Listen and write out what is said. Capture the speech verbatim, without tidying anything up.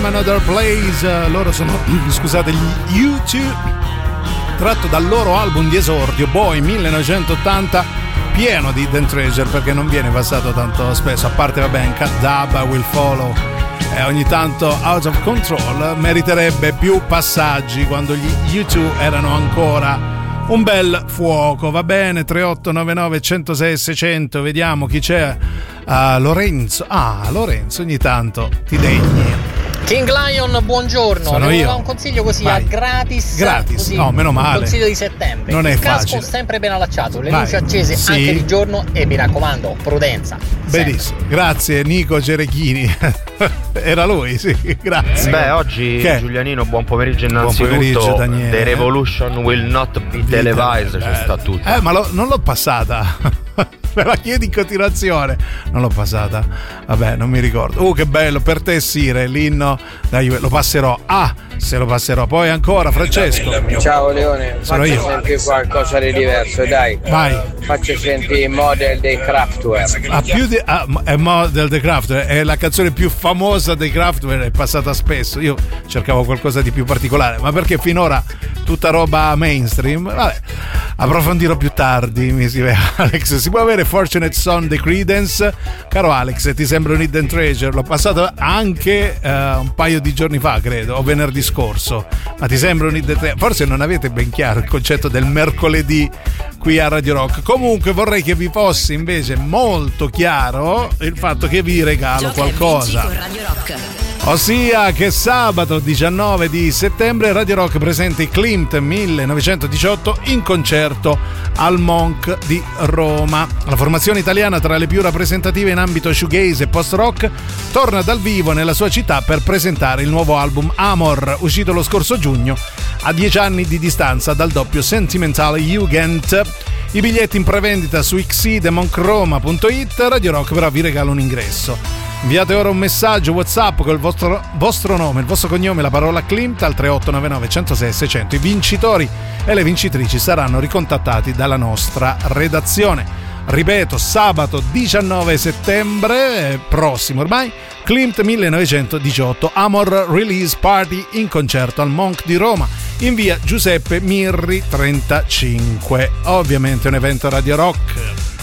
Another Place. Loro sono, scusate, gli U due, tratto dal loro album di esordio Boy millenovecentottanta, pieno di Hidden Treasure perché non viene passato tanto spesso, a parte vabbè in Cat Dub, Will Follow e ogni tanto Out of Control. Meriterebbe più passaggi quando gli U due erano ancora un bel fuoco. Va bene, tre otto nove nove uno zero sei seicento, vediamo chi c'è. Uh, Lorenzo. Ah, Lorenzo, ogni tanto ti degni. King Lion, buongiorno. Sono io. Un consiglio così Vai. a gratis. Gratis, così, no, meno male. Un consiglio di settembre. Non è Il facile. casco sempre ben allacciato, le Vai. luci accese Sì. anche di giorno e mi raccomando, prudenza. Benissimo, grazie Nico Cerechini. Era lui, sì, grazie. Beh, oggi Che? Giulianino, buon pomeriggio innanzitutto. Buon pomeriggio, Daniele. The Revolution will not be televised, ci sta tutto. Eh, ma lo, non l'ho passata. Me la chiedi in continuazione. Non l'ho passata. Vabbè, non mi ricordo. Uh, che bello, per te Sire, l'inno. Dai, lo passerò. Ah, se lo passerò. Poi ancora Francesco. Ciao Leone, Sono faccio io. sentire qualcosa di diverso, dai. Vai. Faccio sentire il model dei Kraftwerk. Ah, più di, ah, è Model The Kraftwerk, è la canzone più famosa dei Kraftwerk, è passata spesso. Io cercavo qualcosa di più particolare, ma perché finora tutta roba mainstream. Vabbè, approfondirò più tardi, mi scrive Alex. Si può avere Fortunate Son dei Creedence? Caro Alex, ti sembra un Hidden Treasure? L'ho passato anche uh, un paio di giorni fa, credo, o venerdì scorso. Ma ti sembra un Hidden Treasure? Forse non avete ben chiaro il concetto del mercoledì qui a Radio Rock. Comunque vorrei che vi fosse invece molto chiaro il fatto che vi regalo qualcosa. Ossia che sabato diciannove di settembre Radio Rock presenta i Klimt millenovecentodiciotto in concerto al Monk di Roma. La formazione italiana tra le più rappresentative in ambito shoegaze e post-rock torna dal vivo nella sua città per presentare il nuovo album Amor, uscito lo scorso giugno, a dieci anni di distanza dal doppio Sentimental Jugend. I biglietti in prevendita su xidemocroma punto it. Radio Rock però vi regala un ingresso. Inviate ora un messaggio WhatsApp con il vostro, vostro nome, il vostro cognome, la parola Klimt al tre otto nove nove uno zero sei seicento. I vincitori e le vincitrici saranno ricontattati dalla nostra redazione. Ripeto, sabato diciannove settembre prossimo ormai, Klimt millenovecentodiciotto Amor Release Party in concerto al Monk di Roma in via Giuseppe Mirri trentacinque. Ovviamente un evento Radio Rock.